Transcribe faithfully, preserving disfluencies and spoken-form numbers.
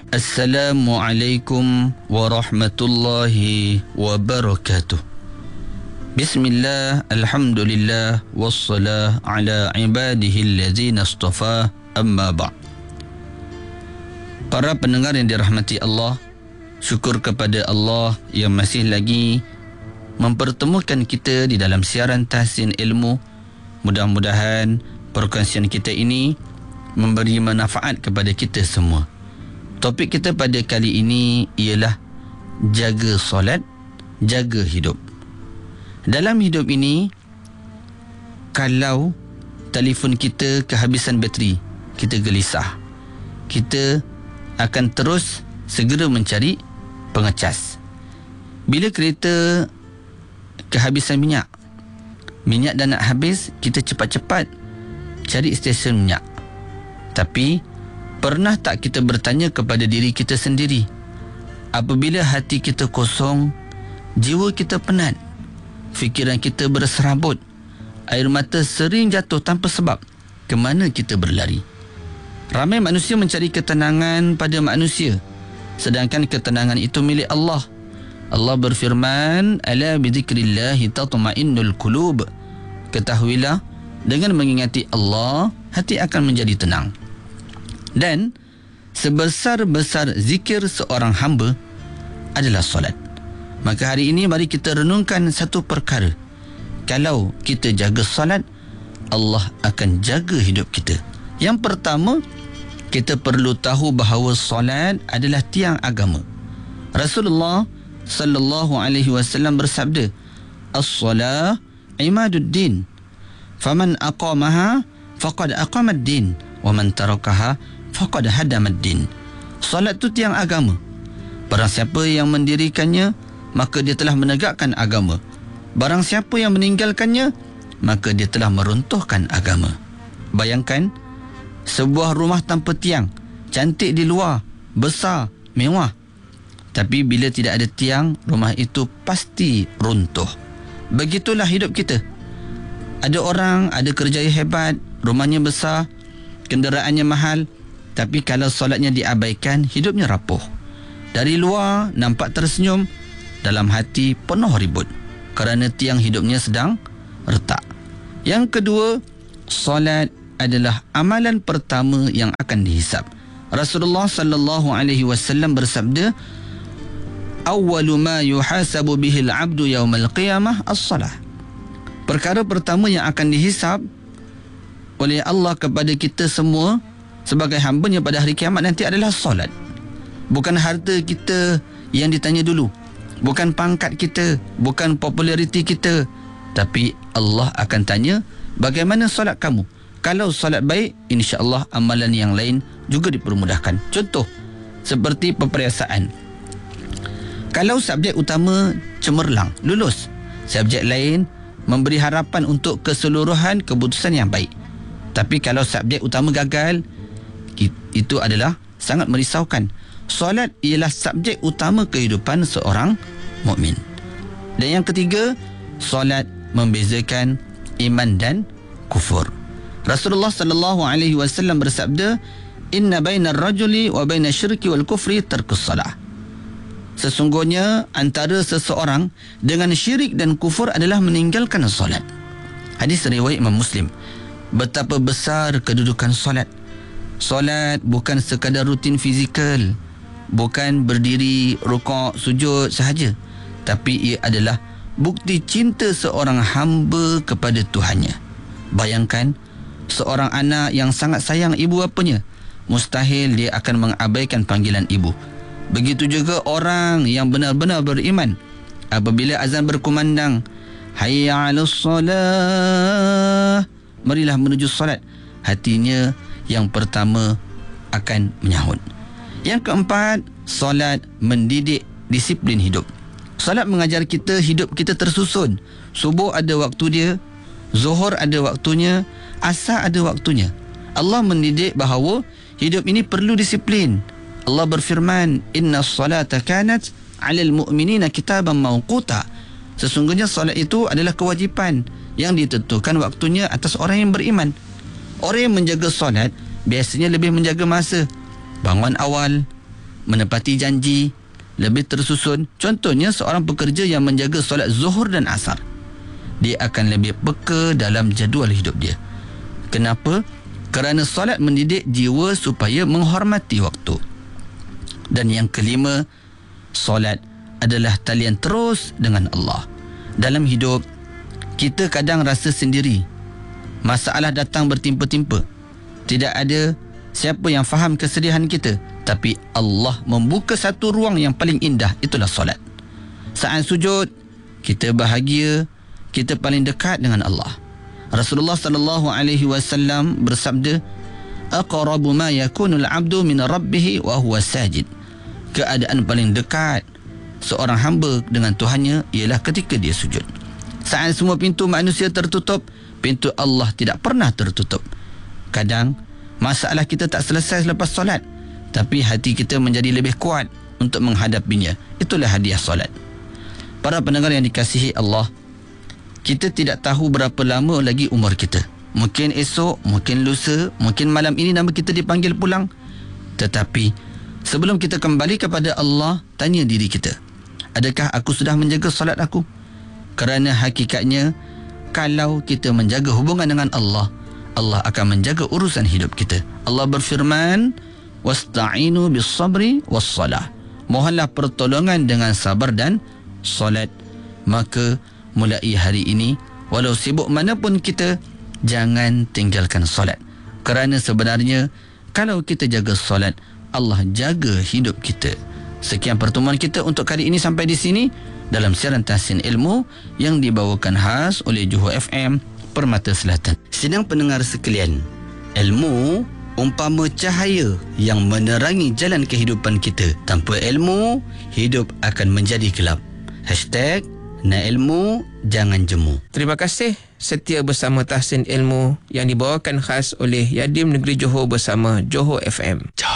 Assalamualaikum warahmatullahi wabarakatuh. Bismillah, alhamdulillah, wassalah ala ibadihi allazina astafa, amma ba'. Para pendengar yang dirahmati Allah, syukur kepada Allah yang masih lagi mempertemukan kita di dalam siaran Tahsin Ilmu. Mudah-mudahan perkongsian kita ini memberi manfaat kepada kita semua. Topik kita pada kali ini ialah jaga solat, jaga hidup. Dalam hidup ini, kalau telefon kita kehabisan bateri, kita gelisah. Kita akan terus segera mencari pengecas. Bila kereta kehabisan minyak, minyak dah nak habis, kita cepat-cepat cari stesen minyak. Tapi pernah tak kita bertanya kepada diri kita sendiri, apabila hati kita kosong, jiwa kita penat, fikiran kita berserabut, air mata sering jatuh tanpa sebab, ke mana kita berlari? Ramai manusia mencari ketenangan pada manusia, sedangkan ketenangan itu milik Allah. Allah berfirman, ala bidzikrillahi tatma'innul qulub. Ketahuilah, dengan mengingati Allah, hati akan menjadi tenang. Dan sebesar-besar zikir seorang hamba adalah solat. Maka hari ini mari kita renungkan satu perkara. Kalau kita jaga solat, Allah akan jaga hidup kita. Yang pertama, kita perlu tahu bahawa solat adalah tiang agama. Rasulullah sallallahu alaihi wasallam bersabda, as-salah imaduddin, faman aqamaha faqad aqamad-din, wa man tarakaha faqad hadamad-din. Solat tu tiang agama. Barang siapa yang mendirikannya, maka dia telah menegakkan agama. Barang siapa yang meninggalkannya, maka dia telah meruntuhkan agama. Bayangkan sebuah rumah tanpa tiang, cantik di luar, besar, mewah, tapi bila tidak ada tiang, rumah itu pasti runtuh. Begitulah hidup kita. Ada orang ada kerjaya hebat, rumahnya besar, kenderaannya mahal, tapi kalau solatnya diabaikan, hidupnya rapuh. Dari luar nampak tersenyum, dalam hati penuh ribut, kerana tiang hidupnya sedang retak. Yang kedua, solat adalah amalan pertama yang akan dihisab. Rasulullah sallallahu alaihi wasallam bersabda, awwalu ma yuhasabu bihil abdu yaumal qiyamah as-salah. Perkara pertama yang akan dihisab oleh Allah kepada kita semua sebagai hamba-Nya pada hari kiamat nanti adalah solat. Bukan harta kita yang ditanya dulu, bukan pangkat kita, bukan populariti kita, tapi Allah akan tanya, bagaimana solat kamu? Kalau solat baik, insya-Allah amalan yang lain juga dipermudahkan. Contoh seperti perperiyasaan. Kalau subjek utama cemerlang, lulus, subjek lain memberi harapan untuk keseluruhan keputusan yang baik. Tapi kalau subjek utama gagal, itu adalah sangat merisaukan. Solat ialah subjek utama kehidupan seorang mukmin. Dan yang ketiga, solat membezakan iman dan kufur. Rasulullah sallallahu alaihi wasallam bersabda, inna bainar rajuli wa bainasy syirki wal kufri tarkus salah. Sesungguhnya antara seseorang dengan syirik dan kufur adalah meninggalkan solat. Hadis riwayat Imam Muslim. Betapa besar kedudukan solat. Solat bukan sekadar rutin fizikal, bukan berdiri, rukuk, sujud sahaja, tapi ia adalah bukti cinta seorang hamba kepada Tuhannya. Bayangkan seorang anak yang sangat sayang ibu bapanya, mustahil dia akan mengabaikan panggilan ibu. Begitu juga orang yang benar-benar beriman, apabila azan berkumandang, hayya 'alas salah, marilah menuju solat, hatinya yang pertama akan menyahut. Yang keempat, solat mendidik disiplin hidup. Solat mengajar kita hidup kita tersusun. Subuh ada waktu dia, Zuhur ada waktunya, Asar ada waktunya. Allah mendidik bahawa hidup ini perlu disiplin. Allah berfirman, inna salata kanat 'alal mu'minina kitaban mawquta. Sesungguhnya solat itu adalah kewajipan yang ditentukan waktunya atas orang yang beriman. Orang yang menjaga solat biasanya lebih menjaga masa. Bangun awal, menepati janji, lebih tersusun. Contohnya seorang pekerja yang menjaga solat zuhur dan asar, dia akan lebih peka dalam jadual hidup dia. Kenapa? Kerana solat mendidik jiwa supaya menghormati waktu. Dan yang kelima, solat adalah talian terus dengan Allah. Dalam hidup, kita kadang rasa sendiri. Masalah datang bertimpa-timpa. Tidak ada siapa yang faham kesedihan kita. Tapi Allah membuka satu ruang yang paling indah, itulah solat. Saat sujud, kita bahagia, kita paling dekat dengan Allah. Rasulullah sallallahu alaihi wasallam bersabda, aqrabu ma yakunul 'abdu min rabbih wa huwa sajid. Keadaan paling dekat seorang hamba dengan Tuhannya ialah ketika dia sujud. Saat semua pintu manusia tertutup, pintu Allah tidak pernah tertutup. Kadang masalah kita tak selesai selepas solat, tapi hati kita menjadi lebih kuat untuk menghadapinya. Itulah hadiah solat. Para pendengar yang dikasihi Allah, kita tidak tahu berapa lama lagi umur kita. Mungkin esok, mungkin lusa, mungkin malam ini nama kita dipanggil pulang. Tetapi sebelum kita kembali kepada Allah, tanya diri kita, adakah aku sudah menjaga solat aku? Kerana hakikatnya, kalau kita menjaga hubungan dengan Allah, Allah akan menjaga urusan hidup kita. Allah berfirman, wasta'inu bis sabri was salah. Mohonlah pertolongan dengan sabar dan solat. Maka mulai hari ini, walau sibuk manapun kita, jangan tinggalkan solat. Kerana sebenarnya kalau kita jaga solat, Allah jaga hidup kita. Sekian pertemuan kita untuk kali ini sampai di sini dalam siaran Tahsin Ilmu yang dibawakan khas oleh Johor F M Permata Selatan. Sidang pendengar sekalian, ilmu umpama cahaya yang menerangi jalan kehidupan kita. Tanpa ilmu, hidup akan menjadi gelap. Hashtag nak ilmu, jangan jemu. Terima kasih setia bersama Tahsin Ilmu yang dibawakan khas oleh Yadim Negeri Johor bersama Johor F M.